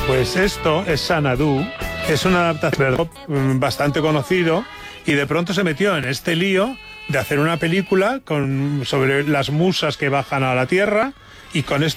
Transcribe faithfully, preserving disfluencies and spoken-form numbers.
Pues esto es Xanadu, es una adaptación bastante conocido y de pronto se metió en este lío de hacer una película con, sobre las musas que bajan a la Tierra y con esto